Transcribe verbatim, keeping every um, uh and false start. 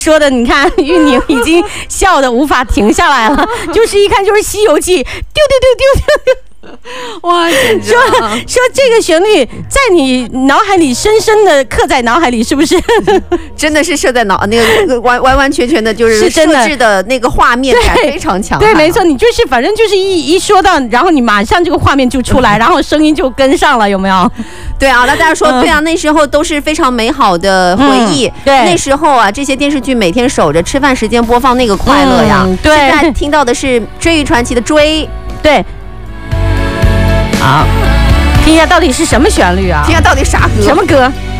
说的，你看玉宁已经笑得无法停下来了，就是一看就是《西游记》，丢丢丢丢丢丢。 哇，简直了！ 说说这个旋律在你脑海里深深的刻在脑海里，是不是？ 真的是设在脑那个完完完全全的，就是设置的那个画面感非常强。 对，没错，你就是反正就是一一说到，然后你马上这个画面就出来，然后声音就跟上了，有没有？ 对啊，那大家说，嗯、对啊，那时候都是非常美好的回忆。嗯、 对， 那时候啊，这些电视剧每天守着吃饭时间播放，那个快乐呀。 嗯、对， 现在听到的是《追忆传奇》的追， 对。好，听一下到底是什么旋律啊？ 听一下到底啥歌？ 什么歌？